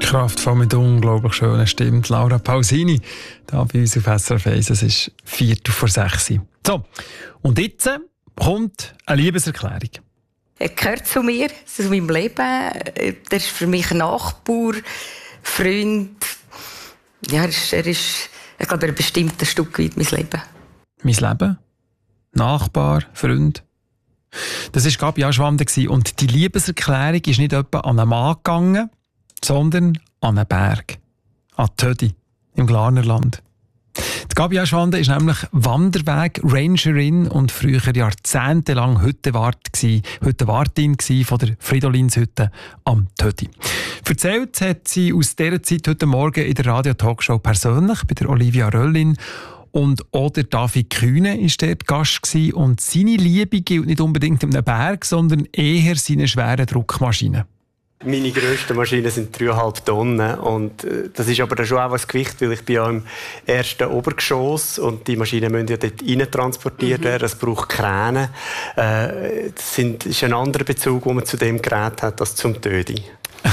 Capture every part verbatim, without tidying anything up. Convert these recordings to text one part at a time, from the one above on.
Kraftvoll mit unglaublich schöner Stimme. Laura Pausini, da bei uns auf S R F eins. Es ist Viertel vor sechs. So, und jetzt kommt eine Liebeserklärung. Er gehört zu mir, zu meinem Leben. Er ist für mich Nachbar, Freund. Ja, er ist, er ist ich glaube, er bestimmt ein Stück weit mein Leben. Mein Leben? Nachbar, Freund? Das war Gabi Aschwande. Und die Liebeserklärung ist nicht etwa an einen Mann gegangen, sondern an einen Berg. An Tödi, im Glarnerland. Die Gabi Aschwande ist nämlich Wanderweg-Rangerin und früher jahrzehntelang Hüttenwartin von der Fridolinshütte am Tödi. Erzählt hat sie aus dieser Zeit heute Morgen in der Radio-Talkshow persönlich bei der Olivia Röllin. Und auch der David Kühne war dort Gast gewesen. Und seine Liebe gilt nicht unbedingt einem Berg, sondern eher seine schweren Druckmaschinen. Meine grössten Maschinen sind dreieinhalb Tonnen und das ist aber dann schon auch ein Gewicht, weil ich bin ja im ersten Obergeschoss und die Maschinen müssen ja dort rein transportiert werden, es braucht Kräne. Äh, das ist ein anderer Bezug, den man zu dem Gerät hat, als zum Tödi.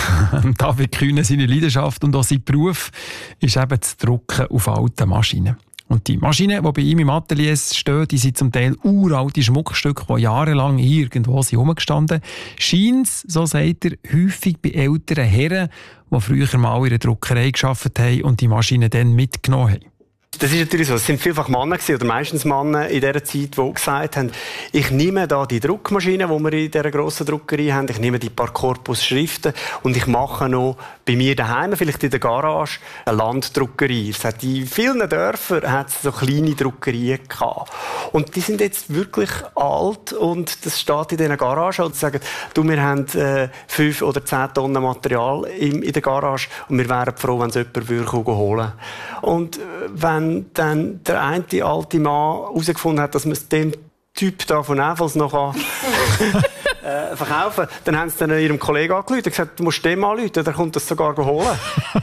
David Kühne, seine Leidenschaft und auch sein Beruf ist eben das Drucken auf alten Maschinen. Und die Maschinen, die bei ihm im Atelier stehen, die sind zum Teil uralte Schmuckstücke, die jahrelang irgendwo herumgestanden sind. Scheint es, so sagt er, häufig bei älteren Herren, die früher mal in der Druckerei gearbeitet haben und die Maschinen dann mitgenommen haben. Das ist natürlich so. Es sind vielfach Männer gewesen, oder meistens Männer in dieser Zeit, die gesagt haben, ich nehme da die Druckmaschine, die wir in dieser grossen Druckerei haben, ich nehme die paar Korpusschriften und ich mache noch bei mir daheim, vielleicht in der Garage, eine Landdruckerei. Es hat in vielen Dörfern hat es so kleine Druckerien gehabt. Und die sind jetzt wirklich alt und das steht in diesen Garagen und sagen, du, wir haben äh, fünf oder zehn Tonnen Material in, in der Garage und wir wären froh, wenn es jemand würde holen. Und wenn dann der eine alte Mann herausgefunden hat, dass man es dem Typ da von Evels noch äh, verkaufen kann, dann haben sie dann ihrem Kollegen angerufen und gesagt, du musst dem anrufen, der kommt das sogar holen.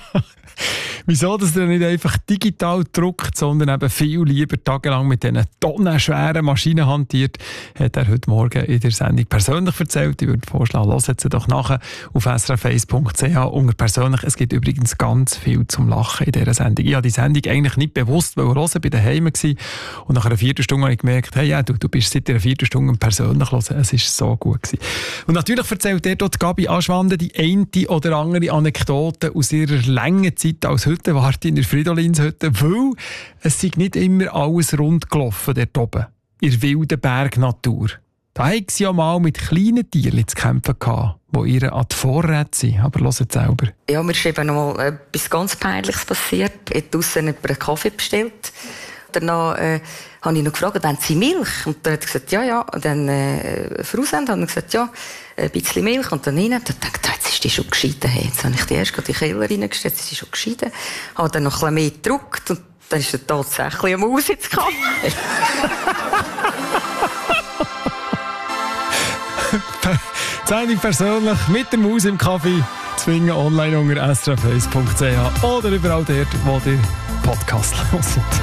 Wieso, dass er nicht einfach digital druckt, sondern eben viel lieber tagelang mit diesen tonnenschweren Maschinen hantiert, hat er heute Morgen in der Sendung persönlich erzählt. Ich würde vorschlagen, hört sie doch nachher auf s r f eins punkt c h unter persönlich. Es gibt übrigens ganz viel zum Lachen in dieser Sendung. Ich habe die Sendung eigentlich nicht bewusst, weil ich bei daheim war. Und nach einer Viertelstunde habe ich gemerkt, hey, ja, du, du bist seit einer Viertelstunde persönlich hören. Es war so gut gewesen. Und natürlich erzählt er dort Gabi Aschwande die eine oder andere Anekdote aus ihrer langen Zeit als Hüttenwartin in der Fridolinshütte, weil es sei nicht immer alles rund gelaufen dort oben, in der wilden Bergnatur. Da hatten sie ja mal mit kleinen Tieren zu kämpfen gehabt, die ihr an die Vorräte sind. Aber hört selber. Ja, mir ist eben noch mal etwas ganz Peinliches passiert. Ich habe draussen einen Kaffee bestellt. Danach äh, habe ich noch gefragt, wollen Sie Milch? Und dann hat er gesagt, ja, ja. Und dann äh, Fraushand hat er gesagt, ja, ein bisschen Milch. Und dann rein. Und dann dachte ich, jetzt ist die schon geschieden. Hey, jetzt habe ich die erst in die Keller reingestellt, jetzt ist die schon geschieden. Habe dann noch ein bisschen mehr gedruckt und dann ist er tatsächlich eine Maus ins Kaffee. Sendung persönlich mit der Maus im Kaffee zu finden, online unter s r f eins punkt c h oder überall dort, wo ihr Podcast hört.